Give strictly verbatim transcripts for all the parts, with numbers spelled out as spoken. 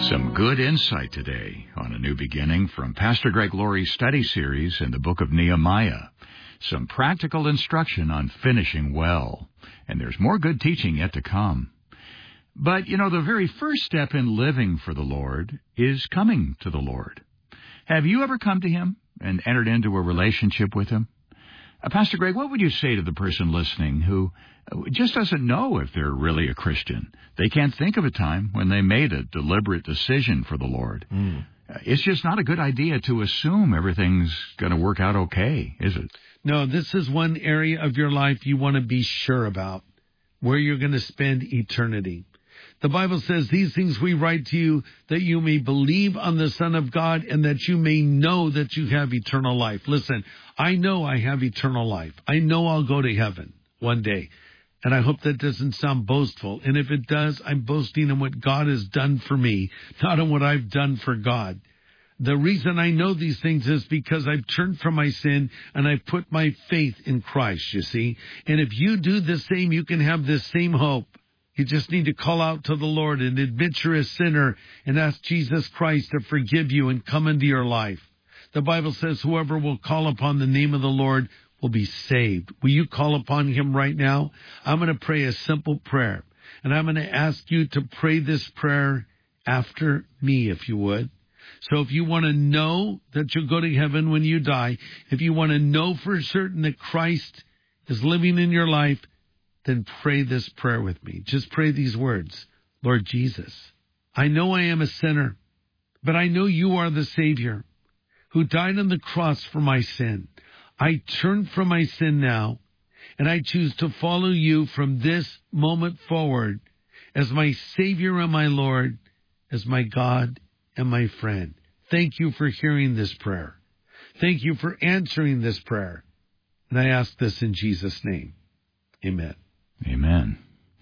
Some good insight today on A New Beginning from Pastor Greg Laurie's study series in the book of Nehemiah. Some practical instruction on finishing well. And there's more good teaching yet to come. But, you know, the very first step in living for the Lord is coming to the Lord. Have you ever come to Him and entered into a relationship with Him? Uh, Pastor Greg, what would you say to the person listening who just doesn't know if they're really a Christian? They can't think of a time when they made a deliberate decision for the Lord. Mm. Uh, it's just not a good idea to assume everything's going to work out okay, is it? No, this is one area of your life you want to be sure about, where you're going to spend eternity. The Bible says, these things we write to you that you may believe on the Son of God and that you may know that you have eternal life. Listen, I know I have eternal life. I know I'll go to heaven one day. And I hope that doesn't sound boastful. And if it does, I'm boasting in what God has done for me, not in what I've done for God. The reason I know these things is because I've turned from my sin and I've put my faith in Christ, you see. And if you do the same, you can have this same hope. You just need to call out to the Lord and admit you're a sinner and ask Jesus Christ to forgive you and come into your life. The Bible says whoever will call upon the name of the Lord will be saved. Will you call upon Him right now? I'm going to pray a simple prayer, and I'm going to ask you to pray this prayer after me, if you would. So if you want to know that you'll go to heaven when you die, if you want to know for certain that Christ is living in your life, then pray this prayer with me. Just pray these words. Lord Jesus, I know I am a sinner, but I know you are the Savior who died on the cross for my sin. I turn from my sin now, and I choose to follow you from this moment forward as my Savior and my Lord, as my God and my friend. Thank you for hearing this prayer. Thank you for answering this prayer. And I ask this in Jesus' name. Amen. Amen.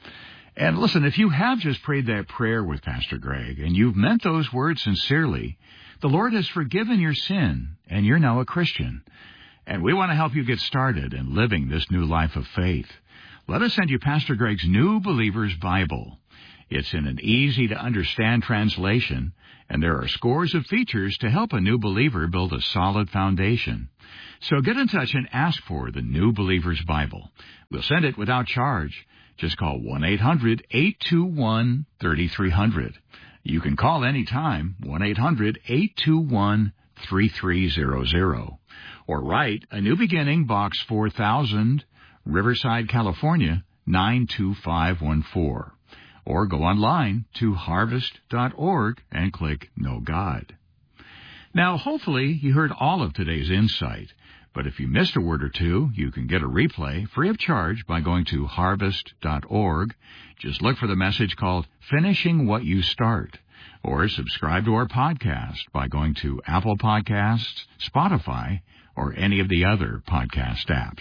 And listen, if you have just prayed that prayer with Pastor Greg, and you've meant those words sincerely, the Lord has forgiven your sin, and you're now a Christian. And we want to help you get started in living this new life of faith. Let us send you Pastor Greg's New Believer's Bible. It's in an easy-to-understand translation, and there are scores of features to help a new believer build a solid foundation. So get in touch and ask for the New Believer's Bible. We'll send it without charge. Just call one eight hundred eight two one three three zero zero. You can call anytime, one eight hundred eight two one three three zero zero. Or write A New Beginning, Box four thousand, Riverside, California, nine two five one four. Or go online to harvest dot org and click Know God. Now, hopefully, you heard all of today's insight. But if you missed a word or two, you can get a replay free of charge by going to harvest dot org. Just look for the message called Finishing What You Start. Or subscribe to our podcast by going to Apple Podcasts, Spotify, or any of the other podcast apps.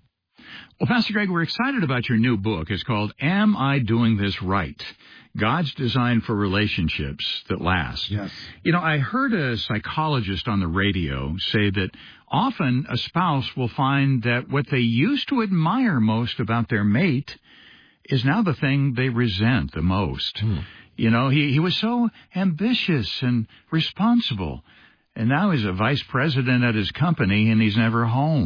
Well, Pastor Greg, we're excited about your new book. It's called Am I Doing This Right? God's Design for Relationships That Last. Yes. You know, I heard a psychologist on the radio say that often a spouse will find that what they used to admire most about their mate is now the thing they resent the most. Hmm. You know, he, he was so ambitious and responsible, and now he's a vice president at his company and he's never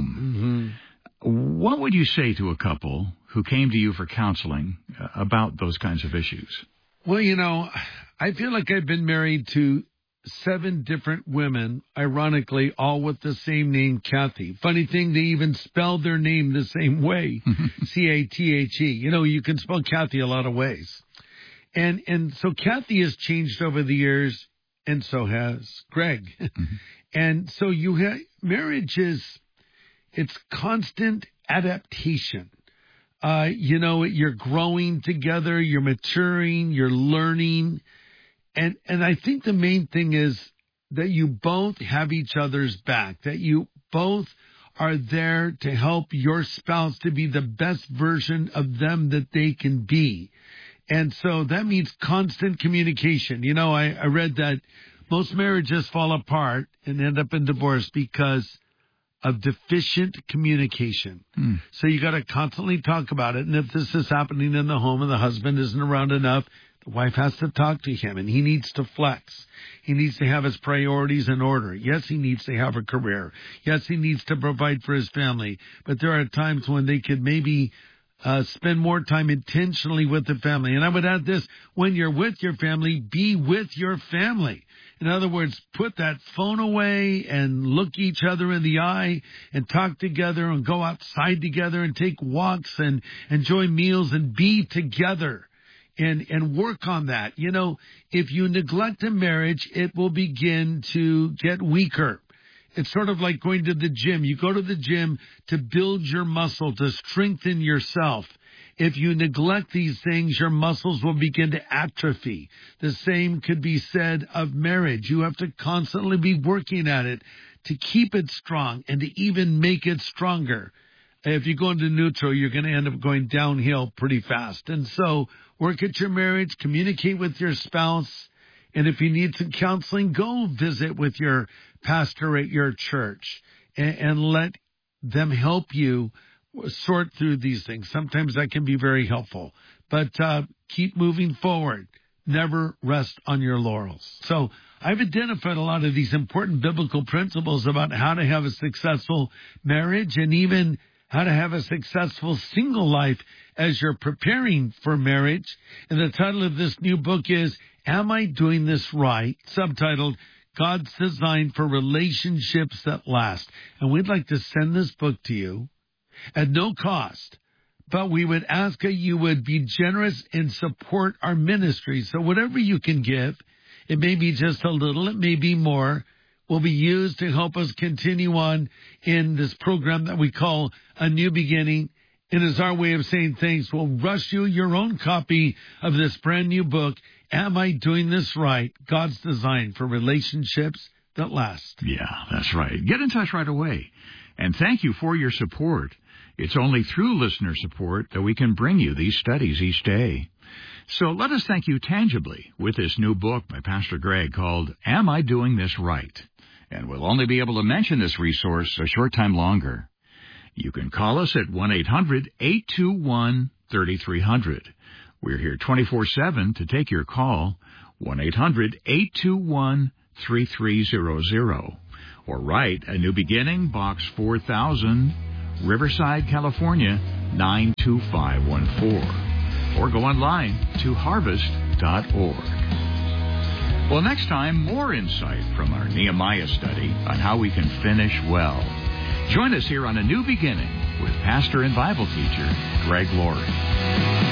home. Mm-hmm. What would you say to a couple who came to you for counseling uh, about those kinds of issues? Well, you know, I feel like I've been married to seven different women, ironically, all with the same name, Kathy. Funny thing, they even spelled their name the same way, C A T H E. You know, you can spell Kathy a lot of ways. And and so Kathy has changed over the years, and so has Greg. Mm-hmm. And so you have marriage is, it's constant adaptation. Uh, you know, you're growing together, you're maturing, you're learning. And and I think the main thing is that you both have each other's back, that you both are there to help your spouse to be the best version of them that they can be. And so that means constant communication. You know, I, I read that most marriages fall apart and end up in divorce because of deficient communication. Mm. So you got to constantly talk about it. And if this is happening in the home and the husband isn't around enough, The wife has to talk to him, and he needs to flex. He needs to have his priorities in order. Yes, he needs to have a career. Yes, he needs to provide for his family. But there are times when they could maybe uh, spend more time intentionally with the family. And I would add this, when you're with your family, be with your family. In other words, put that phone away and look each other in the eye and talk together and go outside together and take walks and enjoy meals and be together. And, and work on that. You know, if you neglect a marriage, it will begin to get weaker. It's sort of like going to the gym. You go to the gym to build your muscle, to strengthen yourself. If you neglect these things, your muscles will begin to atrophy. The same could be said of marriage. You have to constantly be working at it to keep it strong and to even make it stronger. If you go into neutral, you're going to end up going downhill pretty fast. And so work at your marriage, communicate with your spouse, and if you need some counseling, go visit with your pastor at your church and, and let them help you sort through these things. Sometimes that can be very helpful. But uh, keep moving forward. Never rest on your laurels. So I've identified a lot of these important biblical principles about how to have a successful marriage and even how to have a successful single life as you're preparing for marriage. And the title of this new book is, Am I Doing This Right? Subtitled, God's Design for Relationships That Last. And we'd like to send this book to you at no cost, but we would ask that you would be generous and support our ministry. So whatever you can give, it may be just a little, it may be more, will be used to help us continue on in this program that we call A New Beginning. And as our way of saying thanks, we'll rush you your own copy of this brand new book, Am I Doing This Right? God's Design for Relationships That Last. Yeah, that's right. Get in touch right away. And thank you for your support. It's only through listener support that we can bring you these studies each day. So let us thank you tangibly with this new book by Pastor Greg called, Am I Doing This Right? And we'll only be able to mention this resource a short time longer. You can call us at one eight hundred eight two one three three zero zero. We're here twenty-four seven to take your call, one eight hundred eight two one three three zero zero. Or write A New Beginning, Box four thousand, Riverside, California, nine two five one four. Or go online to harvest dot org. Well, next time, more insight from our Nehemiah study on how we can finish well. Join us here on A New Beginning with pastor and Bible teacher Greg Laurie.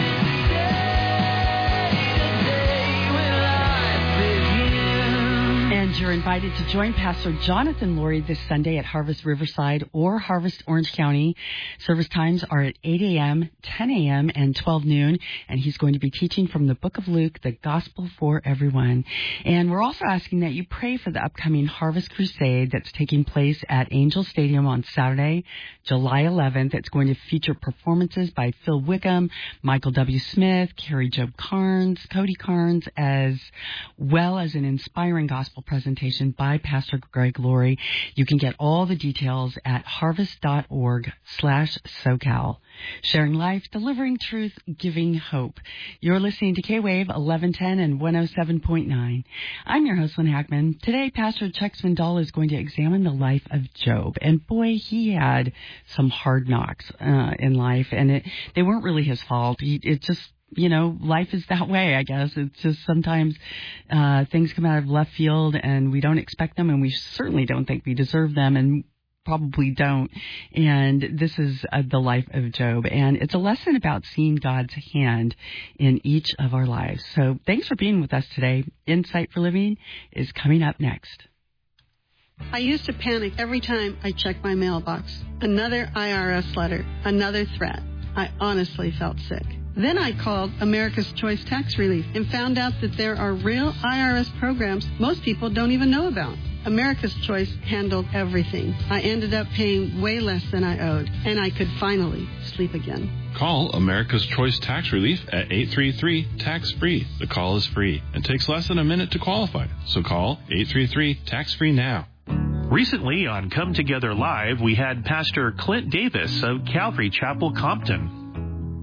And you're invited to join Pastor Jonathan Laurie this Sunday at Harvest Riverside or Harvest Orange County. Service times are at eight a.m., ten a.m., and twelve noon. And he's going to be teaching from the book of Luke, the Gospel for Everyone. And we're also asking that you pray for the upcoming Harvest Crusade that's taking place at Angel Stadium on Saturday, July eleventh. It's going to feature performances by Phil Wickham, Michael W. Smith, Carrie Job Carnes, Cody Carnes, as well as an inspiring gospel presentation by Pastor Greg Laurie. You can get all the details at harvest.org slash SoCal. Sharing life, delivering truth, giving hope. You're listening to K-Wave eleven ten and one oh seven point nine. I'm your host, Lynn Hackman. Today, Pastor Chuck Swindoll is going to examine the life of Job. And boy, he had some hard knocks uh, in life, and it, they weren't really his fault. He, it just You know, life is that way, I guess. It's just sometimes uh, things come out of left field and we don't expect them, and we certainly don't think we deserve them, and probably don't. And this is uh, the life of Job, and it's a lesson about seeing God's hand in each of our lives. So thanks for being with us today. Insight for Living is coming up next. I used to panic every time I checked my mailbox. Another I R S letter, another threat. I honestly felt sick. Then I called America's Choice Tax Relief and found out that there are real I R S programs most people don't even know about. America's Choice handled everything. I ended up paying way less than I owed, and I could finally sleep again. Call America's Choice Tax Relief at eight three three, tax free. The call is free and takes less than a minute to qualify. So call eight three three, tax free now. Recently on Come Together Live, we had Pastor Clint Davis of Calvary Chapel, Compton.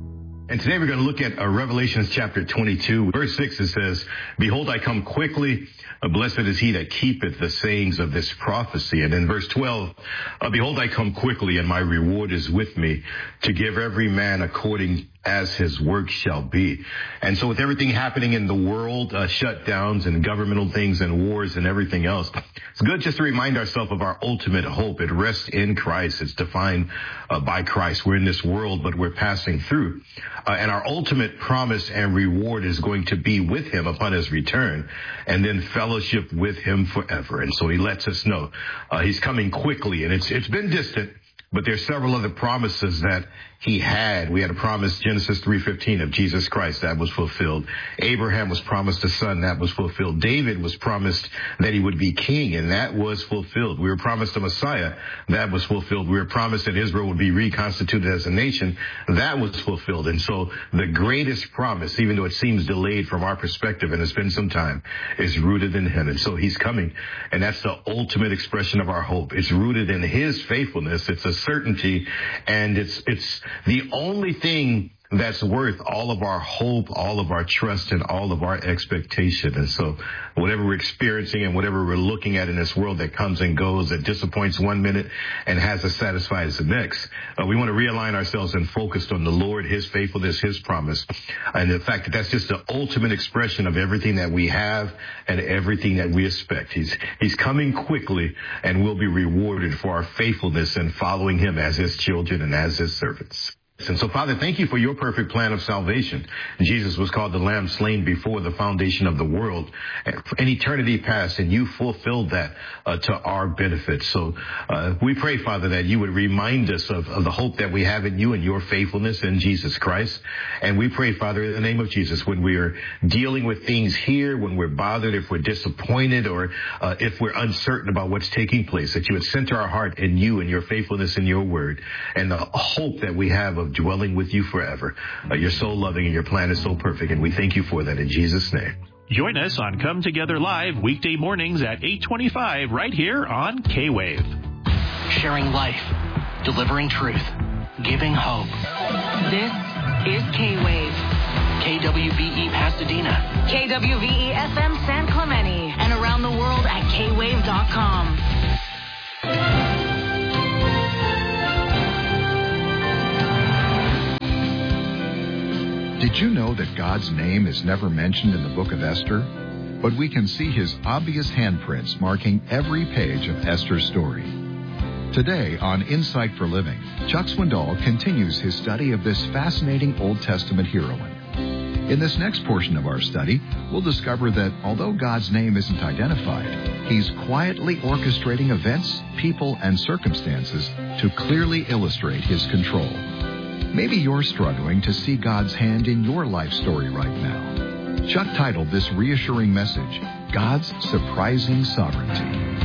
And today we're going to look at uh, Revelations chapter twenty-two. Verse six, it says, "Behold, I come quickly. Uh, blessed is he that keepeth the sayings of this prophecy." And in verse twelve, uh, "Behold, I come quickly, and my reward is with me, to give every man according as his work shall be." And so with everything happening in the world, uh, shutdowns and governmental things and wars and everything else, it's good just to remind ourselves of our ultimate hope. It rests in Christ. It's defined uh, by Christ. We're in this world, but we're passing through. Uh, and our ultimate promise and reward is going to be with him upon his return, and then fellowship with him forever. And so he lets us know uh, he's coming quickly, and it's it's been distant. But there's several other promises that he had. We had a promise, Genesis three fifteen, of Jesus Christ. That was fulfilled. Abraham was promised a son. That was fulfilled. David was promised that he would be king, and that was fulfilled. We were promised a Messiah. That was fulfilled. We were promised that Israel would be reconstituted as a nation. That was fulfilled. And so the greatest promise, even though it seems delayed from our perspective, and it's been some time, is rooted in him. And so he's coming, and that's the ultimate expression of our hope. It's rooted in his faithfulness. It's a certainty, and it's it's the only thing that's worth all of our hope, all of our trust, and all of our expectation. And so whatever we're experiencing and whatever we're looking at in this world that comes and goes, that disappoints one minute and has us satisfied as the next, uh, we want to realign ourselves and focus on the Lord, his faithfulness, his promise, and the fact that that's just the ultimate expression of everything that we have and everything that we expect. He's, he's coming quickly, and we'll be rewarded for our faithfulness and following him as his children and as his servants. And so, Father, thank you for your perfect plan of salvation. Jesus was called the Lamb slain before the foundation of the world in eternity past, and you fulfilled that uh, to our benefit. So uh, we pray, Father, that you would remind us of, of the hope that we have in you and your faithfulness in Jesus Christ. And we pray, Father, in the name of Jesus, when we are dealing with things here, when we're bothered, if we're disappointed, or uh, if we're uncertain about what's taking place, that you would center our heart in you and your faithfulness in your word, and the hope that we have of dwelling with you forever. Uh, you're so loving, and your plan is so perfect, and we thank you for that in Jesus' name. Join us on Come Together Live weekday mornings at eight twenty-five right here on K-Wave. Sharing life, delivering truth, giving hope. This is K-Wave. K W V E Pasadena. K W V E F M San Clemente. And around the world at K wave dot com. Did you know that God's name is never mentioned in the book of Esther? But we can see his obvious handprints marking every page of Esther's story. Today on Insight for Living, Chuck Swindoll continues his study of this fascinating Old Testament heroine. In this next portion of our study, we'll discover that although God's name isn't identified, he's quietly orchestrating events, people, and circumstances to clearly illustrate his control. Maybe you're struggling to see God's hand in your life story right now. Chuck titled this reassuring message, God's Surprising Sovereignty.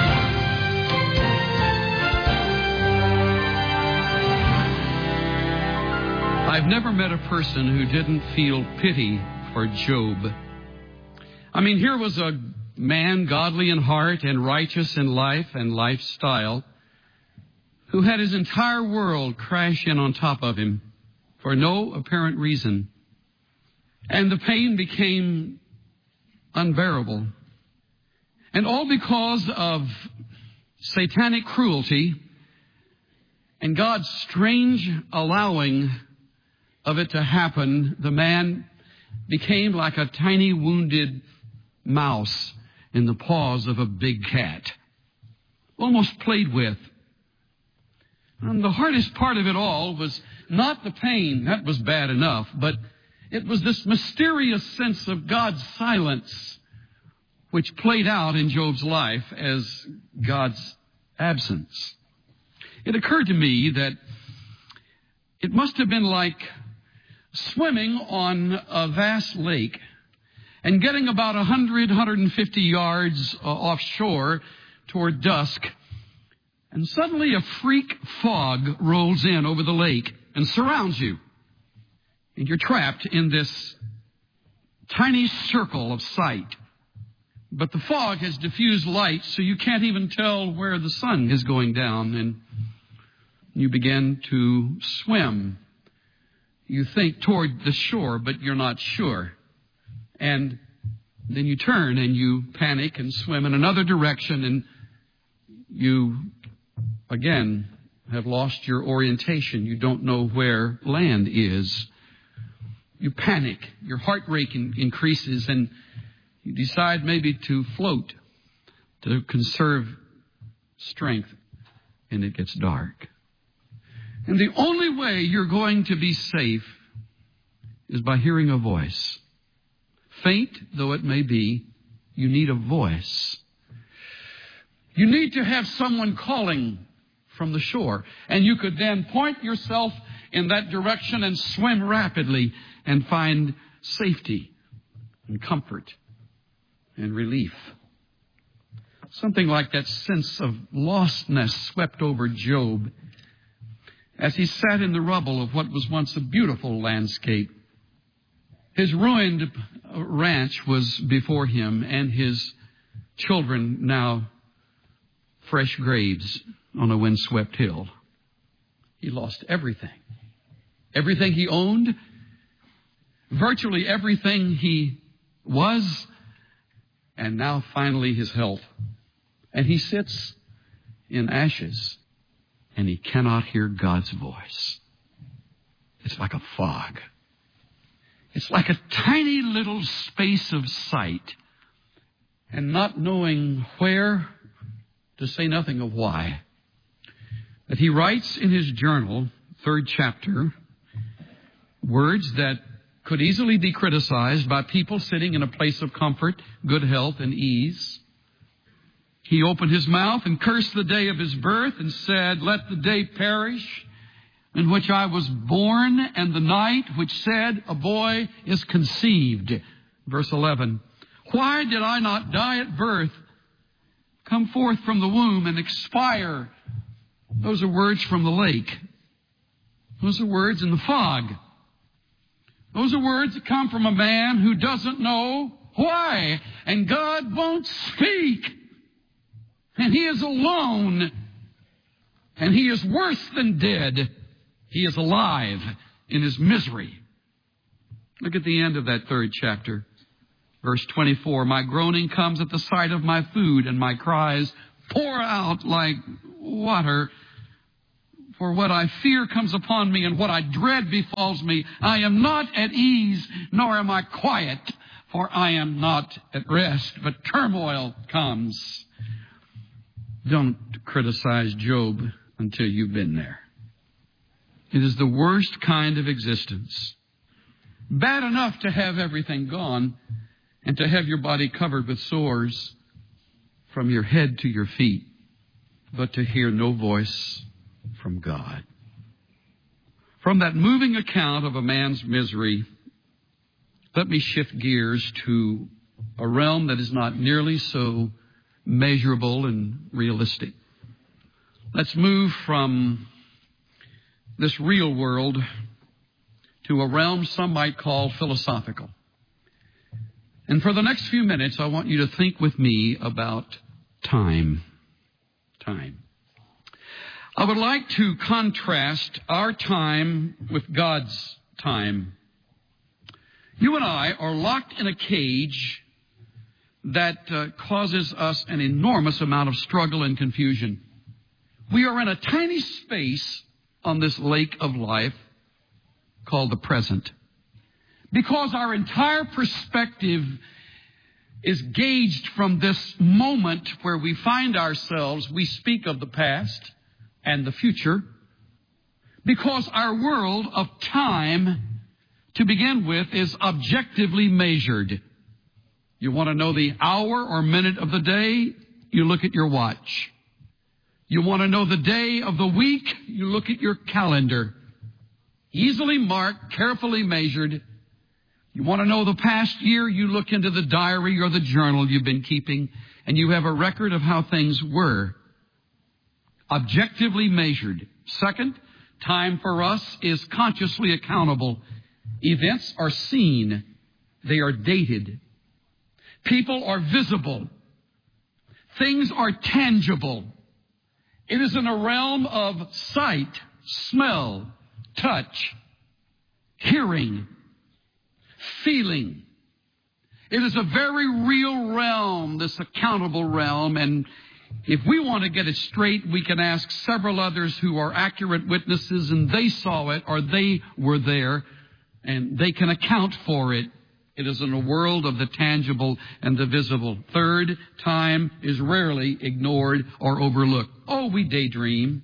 I've never met a person who didn't feel pity for Job. I mean, here was a man godly in heart and righteous in life and lifestyle, who had his entire world crash in on top of him for no apparent reason. And the pain became unbearable. And all because of satanic cruelty and God's strange allowing of it to happen. The man became like a tiny wounded mouse in the paws of a big cat, almost played with. And the hardest part of it all was not the pain, that was bad enough, but it was this mysterious sense of God's silence which played out in Job's life as God's absence. It occurred to me that it must have been like swimming on a vast lake and getting about one hundred, one hundred fifty yards uh, offshore toward dusk, and suddenly a freak fog rolls in over the lake and surrounds you. And you're trapped in this tiny circle of sight. But the fog has diffused light, so you can't even tell where the sun is going down. And you begin to swim You think toward the shore, but you're not sure. And then you turn and you panic and swim in another direction, and you, again, have lost your orientation. You don't know where land is. You panic. Your heart rate increases, and you decide maybe to float to conserve strength, and it gets dark. And the only way you're going to be safe is by hearing a voice. Faint though it may be, you need a voice. You need to have someone calling from the shore. And you could then point yourself in that direction and swim rapidly and find safety and comfort and relief. Something like that sense of lostness swept over Job as he sat in the rubble of what was once a beautiful landscape. His ruined ranch was before him, and his children now fresh graves on a windswept hill. He lost everything. Everything he owned, virtually everything he was, and now finally his health. And he sits in ashes, and he cannot hear God's voice. It's like a fog. It's like a tiny little space of sight, and not knowing where, to say nothing of why. But he writes in his journal, third chapter, words that could easily be criticized by people sitting in a place of comfort, good health, and ease. He opened his mouth and cursed the day of his birth and said, "Let the day perish in which I was born, and the night which said, a boy is conceived." Verse eleven. "Why did I not die at birth, come forth from the womb and expire?" Those are words from the lake. Those are words in the fog. Those are words that come from a man who doesn't know why. And God won't speak. And he is alone. And he is worse than dead. He is alive in his misery. Look at the end of that third chapter. Verse twenty-four, "My groaning comes at the sight of my food, and my cries pour out like water. For what I fear comes upon me, and what I dread befalls me. I am not at ease, nor am I quiet, for I am not at rest, but turmoil comes." Don't criticize Job until you've been there. It is the worst kind of existence. Bad enough to have everything gone and to have your body covered with sores from your head to your feet, but to hear no voice from God. From that moving account of a man's misery, let me shift gears to a realm that is not nearly so measurable and realistic. Let's move from this real world to a realm some might call philosophical. And for the next few minutes, I want you to think with me about time. Time. I would like to contrast our time with God's time. You and I are locked in a cage that uh, causes us an enormous amount of struggle and confusion. We are in a tiny space on this lake of life called the present, because our entire perspective is gauged from this moment where we find ourselves. We speak of the past and the future, because our world of time, to begin with, is objectively measured. You want to know the hour or minute of the day? You look at your watch. You want to know the day of the week? You look at your calendar. Easily marked, carefully measured. You want to know the past year? You look into the diary or the journal you've been keeping, and you have a record of how things were. Objectively measured. Second, time for us is consciously accountable. Events are seen. They are dated. People are visible. Things are tangible. It is in a realm of sight, smell, touch, hearing, feeling. It is a very real realm, this accountable realm, and if we want to get it straight, we can ask several others who are accurate witnesses, and they saw it, or they were there, and they can account for it. It is in a world of the tangible and the visible. Third, time is rarely ignored or overlooked. Oh, we daydream,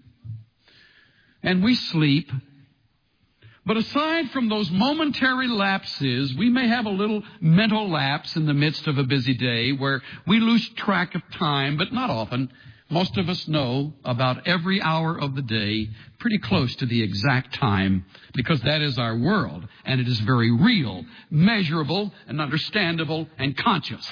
and we sleep. But aside from those momentary lapses, we may have a little mental lapse in the midst of a busy day where we lose track of time, but not often. Most of us know about every hour of the day, pretty close to the exact time, because that is our world, and it is very real, measurable, and understandable, and conscious.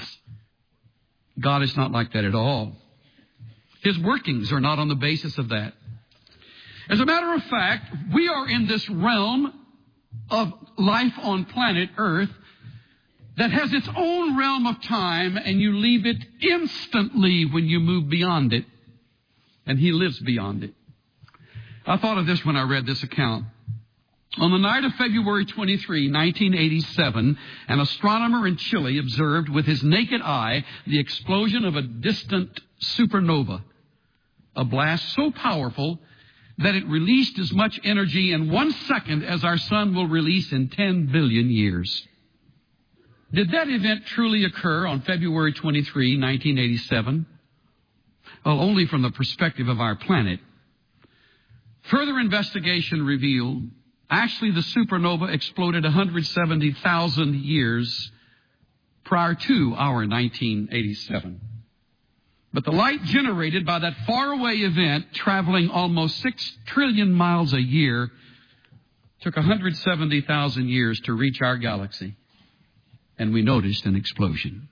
God is not like that at all. His workings are not on the basis of that. As a matter of fact, we are in this realm of life on planet Earth that has its own realm of time, and you leave it instantly when you move beyond it. And He lives beyond it. I thought of this when I read this account. On the night of February twenty-third, nineteen eighty-seven, an astronomer in Chile observed with his naked eye the explosion of a distant supernova, a blast so powerful that it released as much energy in one second as our sun will release in ten billion years. Did that event truly occur on February twenty-third, nineteen eighty-seven? Well, only from the perspective of our planet. Further investigation revealed actually the supernova exploded one hundred seventy thousand years prior to our nineteen eighty-seven. But the light generated by that faraway event, traveling almost six trillion miles a year, took one hundred seventy thousand years to reach our galaxy. And we noticed an explosion.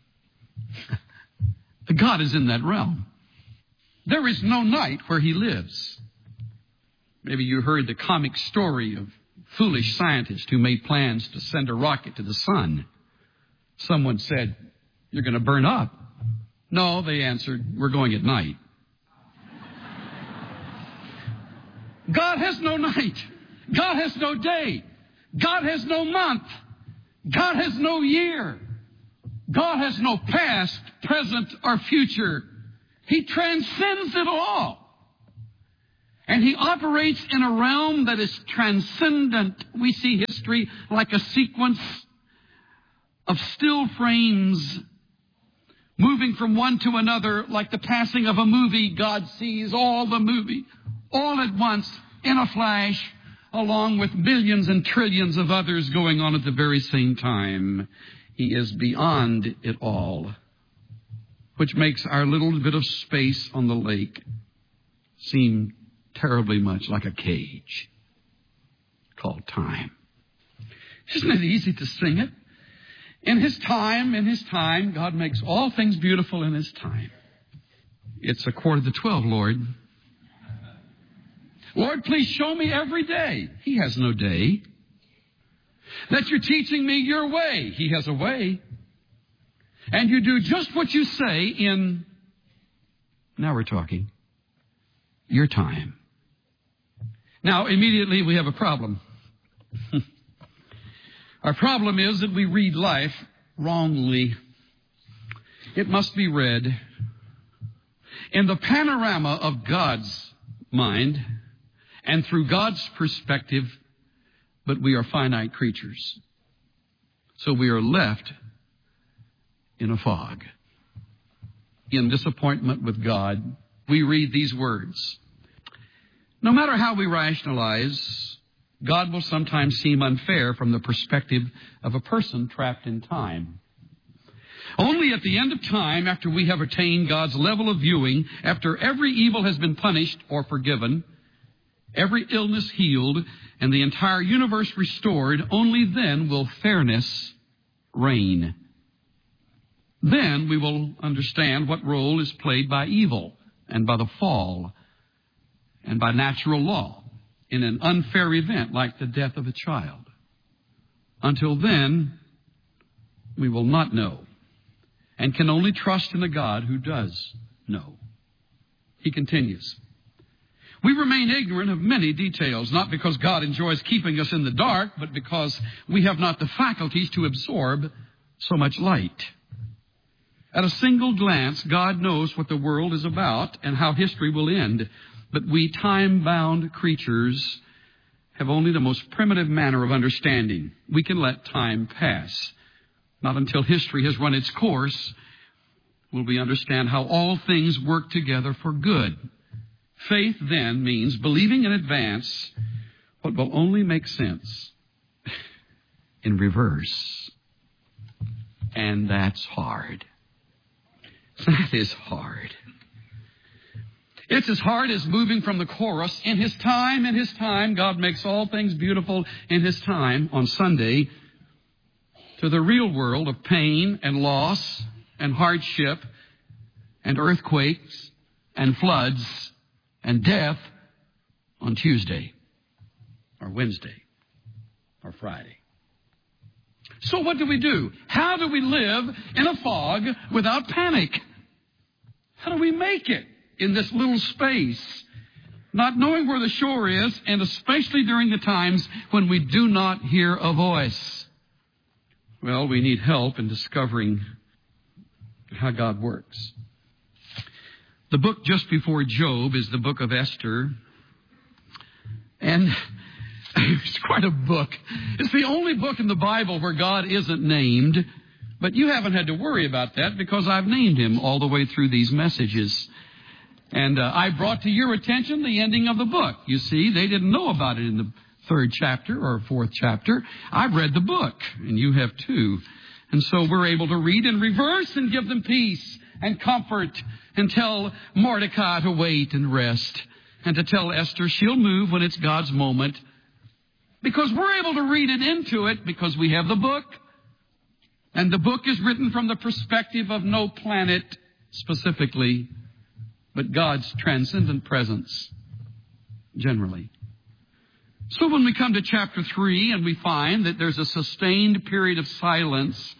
God is in that realm. There is no night where He lives. Maybe you heard the comic story of foolish scientists who made plans to send a rocket to the sun. Someone said, "You're going to burn up." No, they answered, "We're going at night." God has no night. God has no day. God has no month. God has no year. God has no past, present, or future. He transcends it all. And He operates in a realm that is transcendent. We see history like a sequence of still frames moving from one to another like the passing of a movie. God sees all the movie all at once in a flash, along with millions and trillions of others going on at the very same time. He is beyond it all, which makes our little bit of space on the lake seem terribly much like a cage called time. Isn't it easy to sing it? In His time, in His time, God makes all things beautiful in His time. It's a quarter to twelve, Lord. Lord, please show me every day. He has no day. That you're teaching me your way. He has a way. And you do just what you say in, now we're talking, your time. Now, immediately we have a problem. Our problem is that we read life wrongly. It must be read in the panorama of God's mind and through God's perspective, but we are finite creatures. So we are left in a fog. In disappointment with God, we read these words. No matter how we rationalize, God will sometimes seem unfair from the perspective of a person trapped in time. Only at the end of time, after we have attained God's level of viewing, after every evil has been punished or forgiven, every illness healed, and the entire universe restored, only then will fairness reign. Then we will understand what role is played by evil and by the fall and by natural law in an unfair event like the death of a child. Until then, we will not know and can only trust in a God who does know. He continues. We remain ignorant of many details, not because God enjoys keeping us in the dark, but because we have not the faculties to absorb so much light. At a single glance, God knows what the world is about and how history will end. But we time-bound creatures have only the most primitive manner of understanding. We can let time pass. Not until history has run its course will we understand how all things work together for good. Faith, then, means believing in advance what will only make sense in reverse. And that's hard. That is hard. It's as hard as moving from the chorus, in His time, in His time, God makes all things beautiful in His time, on Sunday, to the real world of pain and loss and hardship and earthquakes and floods and death on Tuesday or Wednesday or Friday. So what do we do? How do we live in a fog without panic? How do we make it in this little space, not knowing where the shore is, and especially during the times when we do not hear a voice? Well, we need help in discovering how God works. The book just before Job is the book of Esther. And it's quite a book. It's the only book in the Bible where God isn't named. But you haven't had to worry about that because I've named Him all the way through these messages. And uh, I brought to your attention the ending of the book. You see, they didn't know about it in the third chapter or fourth chapter. I've read the book, and you have too. And so we're able to read in reverse and give them peace and comfort and tell Mordecai to wait and rest and to tell Esther she'll move when it's God's moment, because we're able to read it into it because we have the book. And the book is written from the perspective of no planet specifically, but God's transcendent presence generally. So when we come to chapter three and we find that there's a sustained period of silence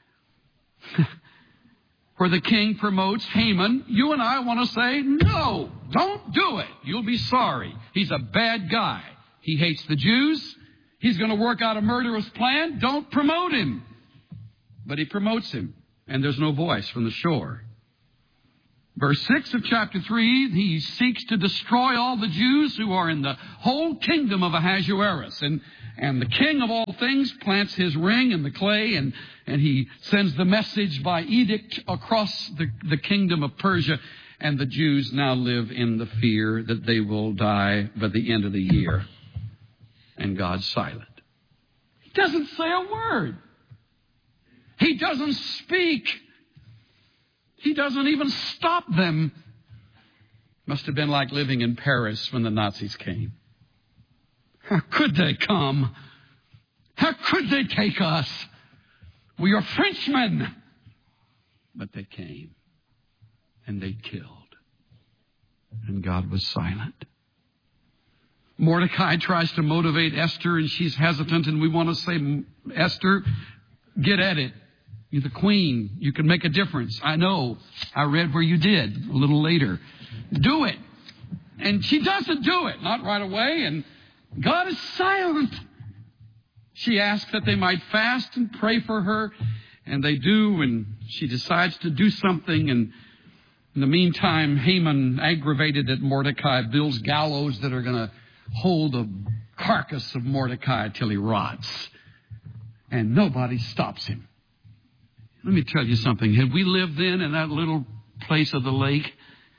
where the king promotes Haman, you and I want to say, no, don't do it. You'll be sorry. He's a bad guy. He hates the Jews. He's going to work out a murderous plan. Don't promote him. But he promotes him, and there's no voice from the shore. Verse six of chapter three, he seeks to destroy all the Jews who are in the whole kingdom of Ahasuerus. And, and the king of all things plants his ring in the clay, and, and he sends the message by edict across the, the kingdom of Persia. And the Jews now live in the fear that they will die by the end of the year. And God's silent. He doesn't say a word. He doesn't speak. He doesn't even stop them. Must have been like living in Paris when the Nazis came. How could they come? How could they take us? We are Frenchmen. But they came. And they killed. And God was silent. Mordecai tries to motivate Esther, and she's hesitant, and we want to say, Esther, get at it. You're the queen. You can make a difference. I know. I read where you did a little later. Do it. And she doesn't do it. Not right away. And God is silent. She asks that they might fast and pray for her. And they do. And she decides to do something. And in the meantime, Haman, aggravated that Mordecai builds gallows that are going to hold the carcass of Mordecai till he rots. And nobody stops him. Let me tell you something. Had we lived then in that little place of the lake,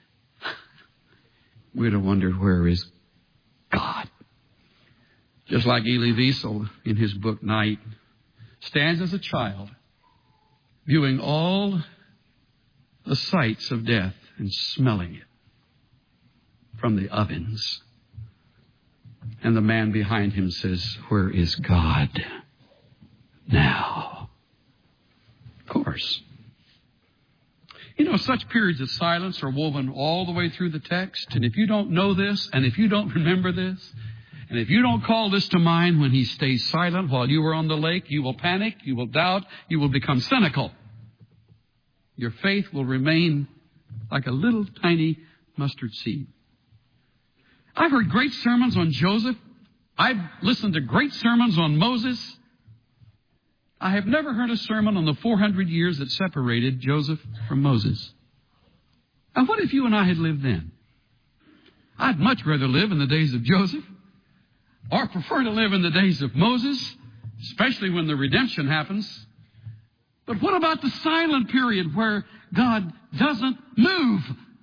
we'd have wondered, where is God? Just like Elie Wiesel in his book Night stands as a child, viewing all the sights of death and smelling it from the ovens. And the man behind him says, where is God now? Of course. You know, such periods of silence are woven all the way through the text. And if you don't know this, and if you don't remember this, and if you don't call this to mind when he stays silent while you are on the lake, you will panic, you will doubt, you will become cynical. Your faith will remain like a little tiny mustard seed. I've heard great sermons on Joseph. I've listened to great sermons on Moses. I have never heard a sermon on the four hundred years that separated Joseph from Moses. Now, what if you and I had lived then? I'd much rather live in the days of Joseph, or prefer to live in the days of Moses, especially when the redemption happens. But what about the silent period where God doesn't move?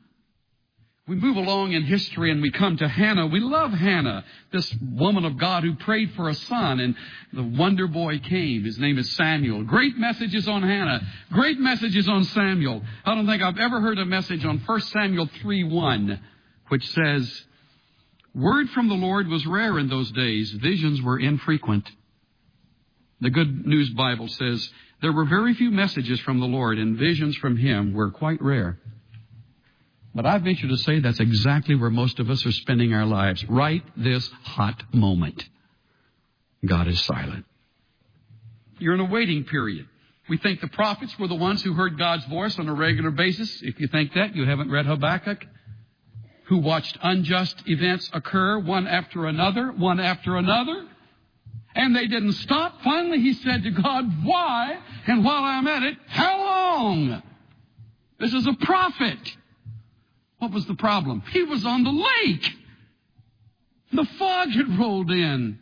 We move along in history and we come to Hannah. We love Hannah, this woman of God who prayed for a son, and the wonder boy came. His name is Samuel. Great messages on Hannah. Great messages on Samuel. I don't think I've ever heard a message on First Samuel three one, which says, word from the Lord was rare in those days. Visions were infrequent. The Good News Bible says there were very few messages from the Lord, and visions from Him were quite rare. But I venture to say that's exactly where most of us are spending our lives, right this hot moment. God is silent. You're in a waiting period. We think the prophets were the ones who heard God's voice on a regular basis. If you think that, you haven't read Habakkuk, who watched unjust events occur one after another, one after another. And they didn't stop. Finally, he said to God, why? And while I'm at it, how long? This is a prophet. What was the problem? He was on the lake. The fog had rolled in.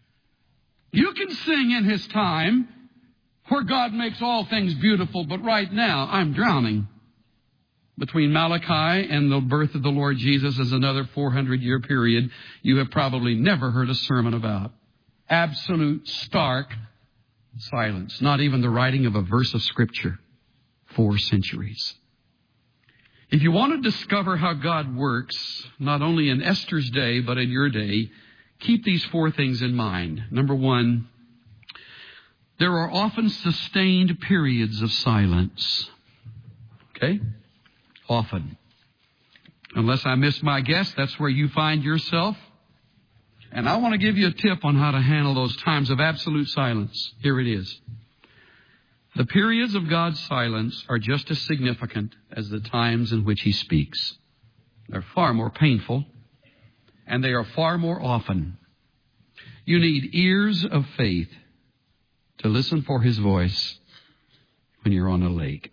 You can sing in His time where God makes all things beautiful, but right now I'm drowning. Between Malachi and the birth of the Lord Jesus is another four hundred year period you have probably never heard a sermon about. Absolute, stark silence. Not even the writing of a verse of Scripture. Four centuries. If you want to discover how God works, not only in Esther's day, but in your day, keep these four things in mind. Number one, there are often sustained periods of silence. Okay? Often. Unless I miss my guess, that's where you find yourself. And I want to give you a tip on how to handle those times of absolute silence. Here it is. The periods of God's silence are just as significant as the times in which He speaks. They're far more painful, and they are far more often. You need ears of faith to listen for His voice when you're on a lake.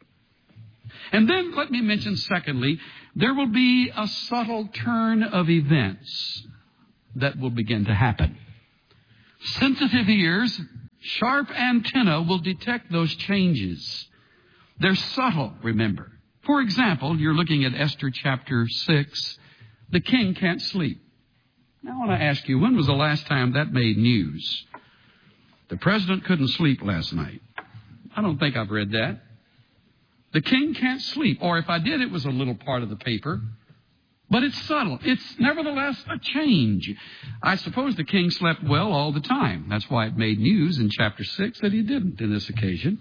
And then let me mention, secondly, there will be a subtle turn of events that will begin to happen. Sensitive ears, sharp antenna will detect those changes. They're subtle, remember. For example, you're looking at Esther chapter six. The king can't sleep. Now I want to ask you, when was the last time that made news? The president couldn't sleep last night. I don't think I've read that. The king can't sleep. Or if I did, it was a little part of the paper. But it's subtle. It's nevertheless a change. I suppose the king slept well all the time. That's why it made news in chapter six that he didn't in this occasion.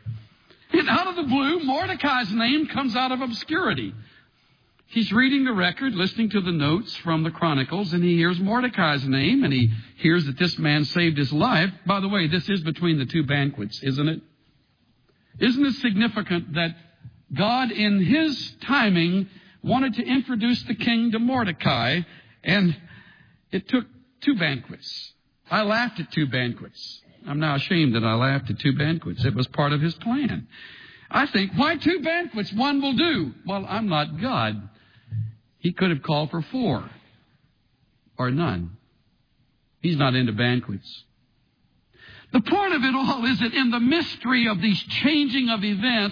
And out of the blue, Mordecai's name comes out of obscurity. He's reading the record, listening to the notes from the Chronicles, and he hears Mordecai's name, and he hears that this man saved his life. By the way, this is between the two banquets, isn't it? Isn't it significant that God, in His timing, wanted to introduce the king to Mordecai, and it took two banquets. I laughed at two banquets. I'm now ashamed that I laughed at two banquets. It was part of His plan. I think, why two banquets? One will do. Well, I'm not God. He could have called for four or none. He's not into banquets. The point of it all is that in the mystery of these changing of events,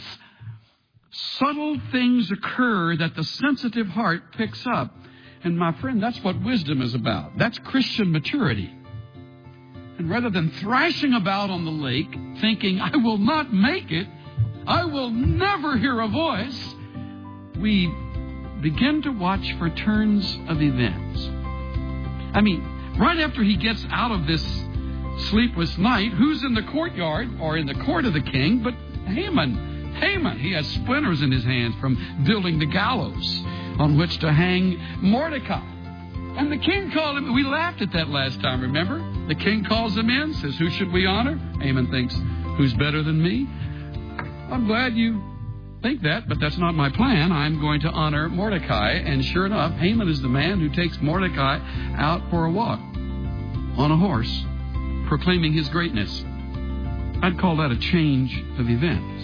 subtle things occur that the sensitive heart picks up. And my friend, that's what wisdom is about. That's Christian maturity. And rather than thrashing about on the lake, thinking, I will not make it, I will never hear a voice, we begin to watch for turns of events. I mean, right after he gets out of this sleepless night, who's in the courtyard or in the court of the king but Haman? Haman, he has splinters in his hands from building the gallows on which to hang Mordecai. And the king called him. We laughed at that last time, remember? The king calls him in, says, who should we honor? Haman thinks, who's better than me? I'm glad you think that, but that's not my plan. I'm going to honor Mordecai. And sure enough, Haman is the man who takes Mordecai out for a walk on a horse, proclaiming his greatness. I'd call that a change of events.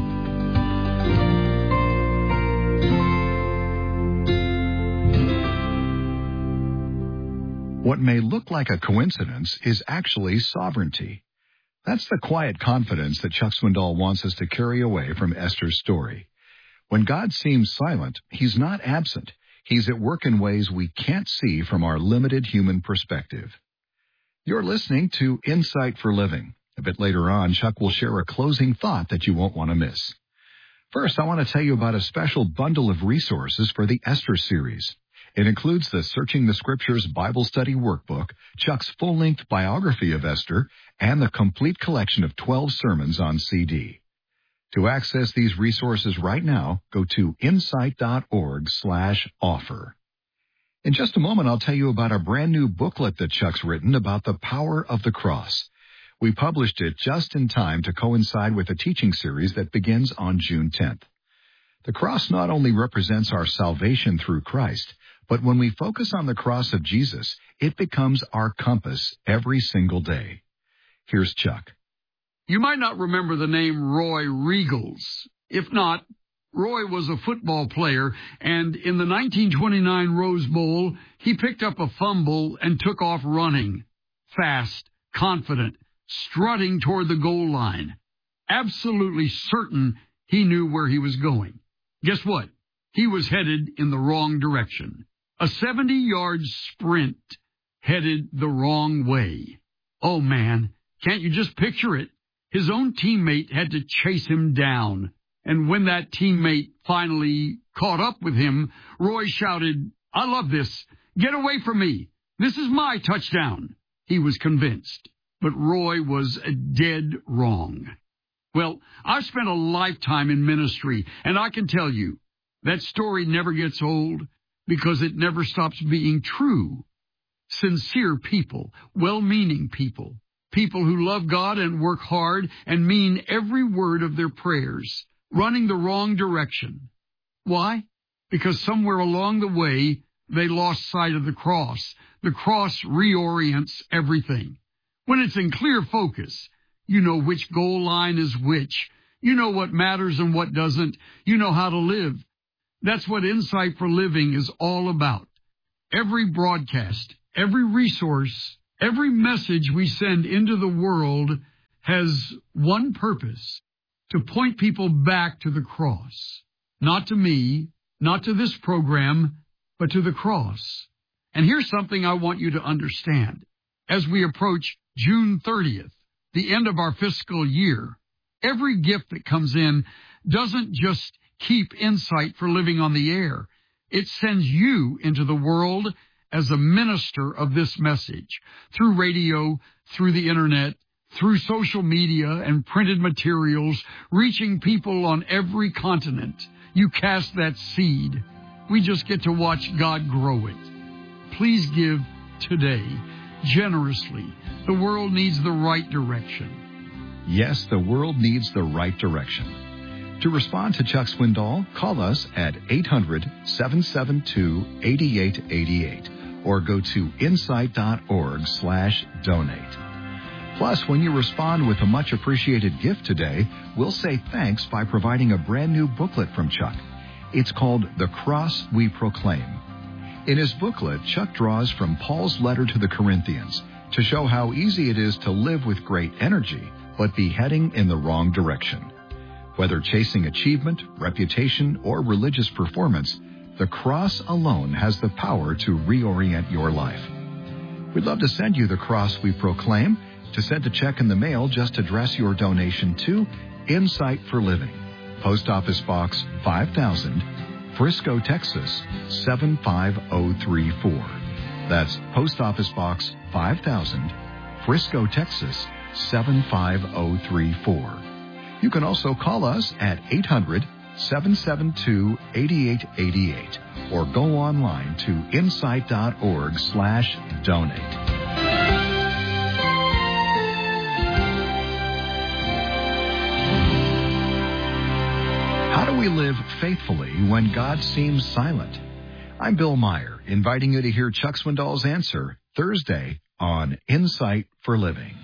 What may look like a coincidence is actually sovereignty. That's the quiet confidence that Chuck Swindoll wants us to carry away from Esther's story. When God seems silent, He's not absent. He's at work in ways we can't see from our limited human perspective. You're listening to Insight for Living. A bit later on, Chuck will share a closing thought that you won't want to miss. First, I want to tell you about a special bundle of resources for the Esther series. It includes the Searching the Scriptures Bible Study Workbook, Chuck's full-length biography of Esther, and the complete collection of twelve sermons on C D. To access these resources right now, go to insight.org slash offer. In just a moment, I'll tell you about a brand new booklet that Chuck's written about the power of the cross. We published it just in time to coincide with a teaching series that begins on June tenth. The cross not only represents our salvation through Christ, but when we focus on the cross of Jesus, it becomes our compass every single day. Here's Chuck. You might not remember the name Roy Riegels. If not, Roy was a football player, and in the nineteen twenty-nine Rose Bowl, he picked up a fumble and took off running, fast, confident, strutting toward the goal line, absolutely certain he knew where he was going. Guess what? He was headed in the wrong direction. A seventy-yard sprint headed the wrong way. Oh, man, can't you just picture it? His own teammate had to chase him down. And when that teammate finally caught up with him, Roy shouted, "I love this. Get away from me. This is my touchdown." He was convinced. But Roy was dead wrong. Well, I've spent a lifetime in ministry, and I can tell you, that story never gets old because it never stops being true. Sincere people, well-meaning people, people who love God and work hard and mean every word of their prayers, running the wrong direction. Why? Because somewhere along the way, they lost sight of the cross. The cross reorients everything. When it's in clear focus, you know which goal line is which. You know what matters and what doesn't. You know how to live. That's what Insight for Living is all about. Every broadcast, every resource, every message we send into the world has one purpose: to point people back to the cross. Not to me, not to this program, but to the cross. And here's something I want you to understand. As we approach June thirtieth, the end of our fiscal year, every gift that comes in doesn't just keep Insight for Living on the air. It sends you into the world as a minister of this message, through radio, through the internet, through social media and printed materials, reaching people on every continent. You cast that seed. We just get to watch God grow it. Please give today, generously. The world needs the right direction. Yes, the world needs the right direction. To respond to Chuck Swindoll, call us at eight hundred, seven seven two, eight eight eight eight or go to insight.org slash donate. Plus, when you respond with a much appreciated gift today, we'll say thanks by providing a brand new booklet from Chuck. It's called The Cross We Proclaim. In his booklet, Chuck draws from Paul's letter to the Corinthians to show how easy it is to live with great energy, but be heading in the wrong direction. Whether chasing achievement, reputation, or religious performance, the cross alone has the power to reorient your life. We'd love to send you The Cross We Proclaim. To send a check in the mail, just address your donation to Insight for Living, Post Office Box five thousand, Frisco, Texas seven five zero three four. That's Post Office Box five thousand, Frisco, Texas seven five zero three four. You can also call us at eight hundred, seven seven two, eight eight eight eight or go online to insight.org slash donate. How do do we live faithfully when God seems silent? I'm Bill Meyer, inviting you to hear Chuck Swindoll's answer Thursday on Insight for Living.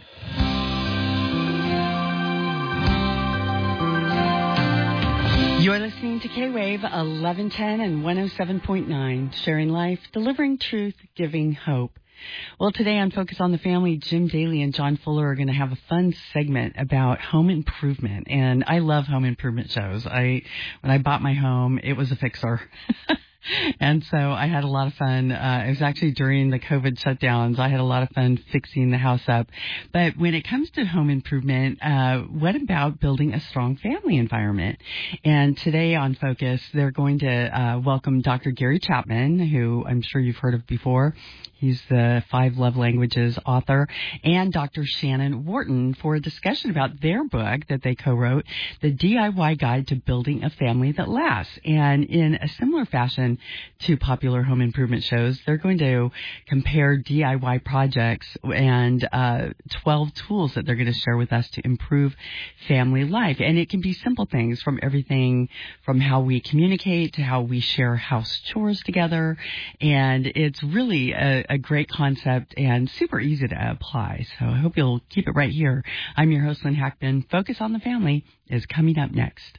You're listening to K-Wave eleven ten and one oh seven point nine, sharing life, delivering truth, giving hope. Well, today on Focus on the Family, Jim Daly and John Fuller are going to have a fun segment about home improvement. And I love home improvement shows. I, when I bought my home, it was a fixer. And so I had a lot of fun. Uh, it was actually during the COVID shutdowns. I had a lot of fun fixing the house up. But when it comes to home improvement, uh, what about building a strong family environment? And today on Focus, they're going to uh, welcome Doctor Gary Chapman, who I'm sure you've heard of before. He's the Five Love Languages author, and Doctor Shannon Wharton for a discussion about their book that they co-wrote, The D I Y Guide to Building a Family That Lasts. And in a similar fashion to popular home improvement shows, they're going to compare D I Y projects and uh, twelve tools that they're going to share with us to improve family life. And it can be simple things from everything from how we communicate to how we share house chores together. And it's really a a great concept and super easy to apply. So I hope you'll keep it right here. I'm your host, Lynn Hackman. Focus on the Family is coming up next.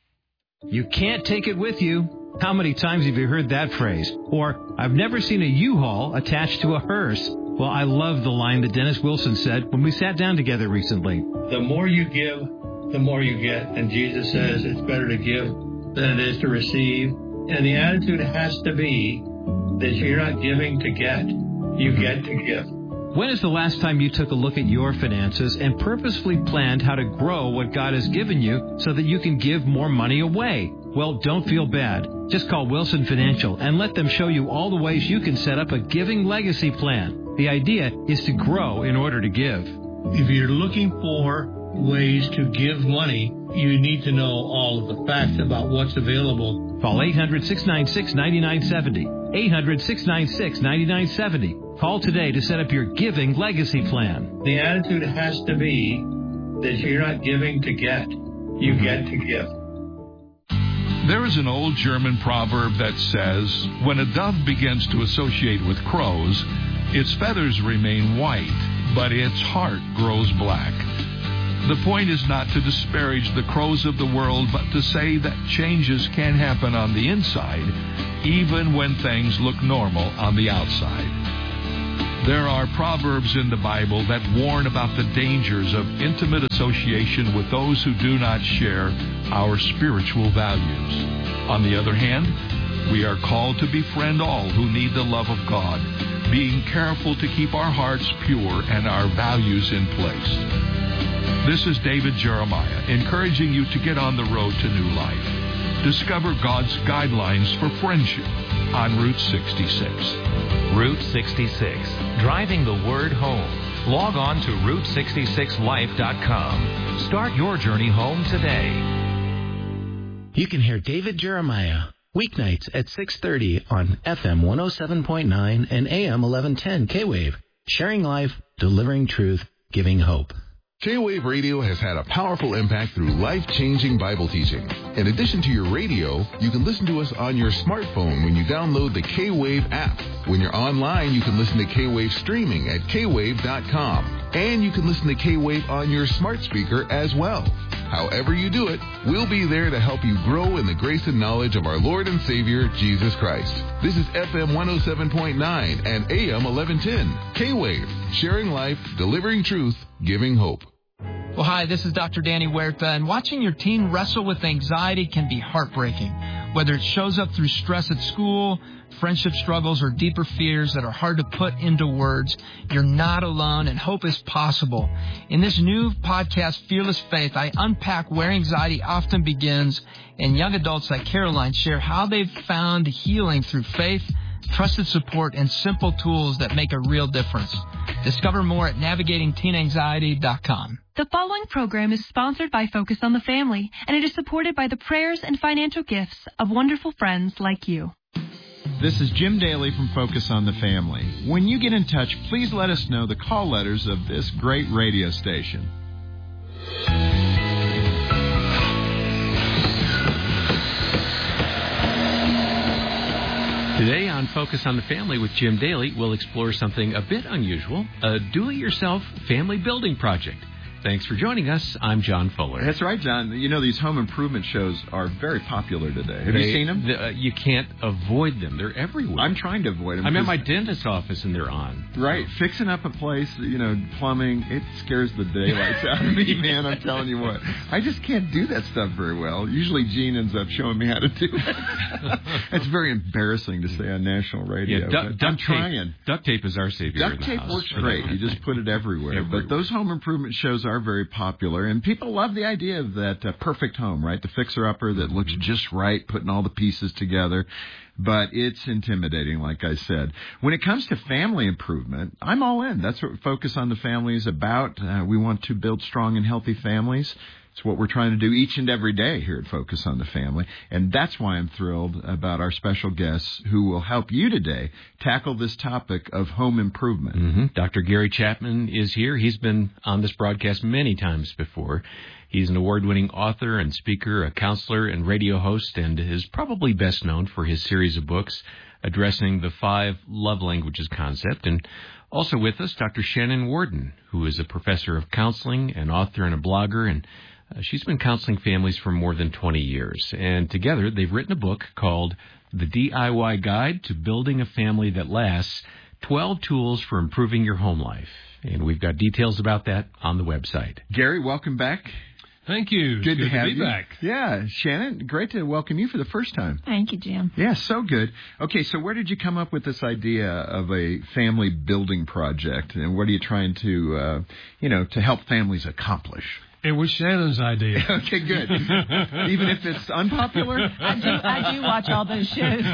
You can't take it with you. How many times have you heard that phrase? Or, I've never seen a U-Haul attached to a hearse. Well, I love the line that Dennis Wilson said when we sat down together recently. The more you give, the more you get. And Jesus says it's better to give than it is to receive. And the attitude has to be that you're not giving to get. You get to give. When is the last time you took a look at your finances and purposefully planned how to grow what God has given you so that you can give more money away? Well, don't feel bad. Just call Wilson Financial and let them show you all the ways you can set up a giving legacy plan. The idea is to grow in order to give. If you're looking for ways to give money, you need to know all of the facts about what's available. Call eight hundred, six nine six, nine nine seven zero. eight hundred, six nine six, nine nine seven zero. Call today to set up your giving legacy plan. The attitude has to be that you're not giving to get. You get to give. There is an old German proverb that says, when a dove begins to associate with crows, its feathers remain white, but its heart grows black. The point is not to disparage the crows of the world, but to say that changes can happen on the inside, even when things look normal on the outside. There are proverbs in the Bible that warn about the dangers of intimate association with those who do not share our spiritual values. On the other hand, we are called to befriend all who need the love of God, being careful to keep our hearts pure and our values in place. This is David Jeremiah, encouraging you to get on the road to new life. Discover God's guidelines for friendship on Route sixty-six. Route sixty-six, driving the word home. Log on to route sixty-six life dot com. Start your journey home today. You can hear David Jeremiah weeknights at six thirty on F M one oh seven point nine and A M eleven ten K-Wave, sharing life, delivering truth, giving hope. K-Wave Radio has had a powerful impact through life-changing Bible teaching. In addition to your radio, you can listen to us on your smartphone when you download the K-Wave app. When you're online, you can listen to K-Wave streaming at K wave dot com. And you can listen to K-Wave on your smart speaker as well. However you do it, we'll be there to help you grow in the grace and knowledge of our Lord and Savior, Jesus Christ. This is F M one oh seven point nine and A M eleven ten. K-Wave, sharing life, delivering truth, giving hope. Well, hi, this is Doctor Danny Huerta, and watching your teen wrestle with anxiety can be heartbreaking. Whether it shows up through stress at school, friendship struggles, or deeper fears that are hard to put into words, you're not alone, and hope is possible. In this new podcast, Fearless Faith, I unpack where anxiety often begins, and young adults like Caroline share how they've found healing through faith, trusted support, and simple tools that make a real difference. Discover more at navigating teen anxiety dot com. The following program is sponsored by Focus on the Family, and it is supported by the prayers and financial gifts of wonderful friends like you. This is Jim Daly from Focus on the Family. When you get in touch, please let us know the call letters of this great radio station. on Focus on the Family with Jim Daly, we'll explore something a bit unusual, a do-it-yourself family building project. Thanks for joining us. I'm John Fuller. That's right, John. You know, these home improvement shows are very popular today. Have they, you seen them? The, uh, you can't avoid them. They're everywhere. I'm trying to avoid them. I'm at my dentist's office and they're on. Right. So. Fixing up a place, you know, plumbing, it scares the daylights out of me, man. I'm telling you what. I just can't do that stuff very well. Usually Gene ends up showing me how to do it. It's very embarrassing to say on national radio. Yeah, duct, duct I'm tape, trying. Duct tape is our savior Duct in the tape house. works great. You just put it everywhere. everywhere. But those home improvement shows are very popular, and people love the idea of that uh, perfect home, right? The fixer-upper that looks just right, putting all the pieces together. But it's intimidating, like I said. When it comes to family improvement, I'm all in. That's what Focus on the Family is about. Uh, we want to build strong and healthy families. It's what we're trying to do each and every day here at Focus on the Family. And that's why I'm thrilled about our special guests who will help you today tackle this topic of home improvement. Mm-hmm. Doctor Gary Chapman is here. He's been on this broadcast many times before. He's an award-winning author and speaker, a counselor and radio host, and is probably best known for his series of books addressing the five love languages concept. And also with us, Doctor Shannon Worden, who is a professor of counseling, an author, and a blogger, and Uh, she's been counseling families for more than twenty years, and together they've written a book called The D I Y Guide to Building a Family That Lasts, twelve Tools for Improving Your Home Life. And we've got details about that on the website. Gary, welcome back. Thank you. Good, good to have to be you back. Yeah, Shannon, great to welcome you for the first time. Thank you, Jim. Yeah, so good. Okay, so where did you come up with this idea of a family building project, and what are you trying to, uh, you know, to help families accomplish? It was Shannon's idea. Okay, good. Even if it's unpopular? I do I do watch all those shows.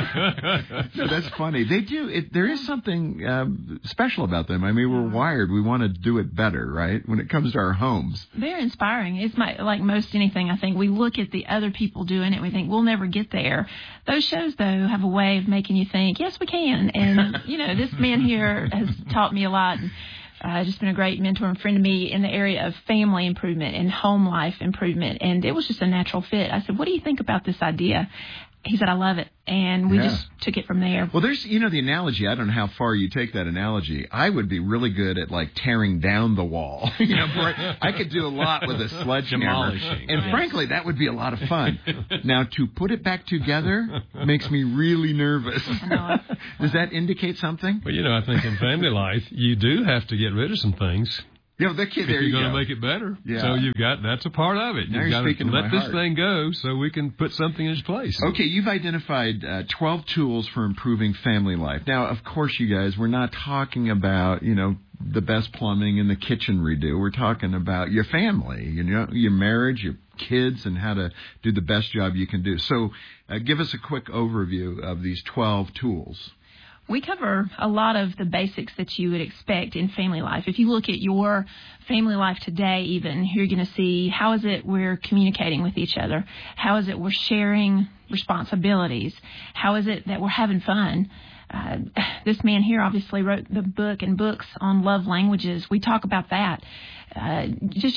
No, that's funny. They do. It, there is something um, special about them. I mean, we're wired. We want to do it better, right, when it comes to our homes. They're inspiring. It's my, like most anything, I think. We look at the other people doing it. We think, we'll never get there. Those shows, though, have a way of making you think, yes, we can. And, you know, this man here has taught me a lot. Uh, just been a great mentor and friend to me in the area of family improvement and home life improvement. And it was just a natural fit. I said, what do you think about this idea? He said, I love it. And we yeah. just took it from there. Well, there's, you know, the analogy. I don't know how far you take that analogy. I would be really good at, like, tearing down the wall. you know, I, I could do a lot with a sledgehammer. Demolishing. And yes. frankly, that would be a lot of fun. Now, to put it back together makes me really nervous. Does that indicate something? Well, you know, I think in family life, you do have to get rid of some things. Yeah, the kid, there if you you're go. going to make it better. Yeah. So you've got, that's a part of it. Now You've you're got speaking to to let my this heart. thing go so we can put something in its place. Okay, you've identified uh, twelve tools for improving family life. Now, of course, you guys, we're not talking about, you know, the best plumbing in the kitchen redo. We're talking about your family, you know, your marriage, your kids, and how to do the best job you can do. So uh, give us a quick overview of these twelve tools. We cover a lot of the basics that you would expect in family life. If you look at your family life today, even, you're going to see how is it we're communicating with each other? How is it we're sharing responsibilities? How is it that we're having fun? Uh, this man here obviously wrote the book and books on love languages. We talk about that. Uh, just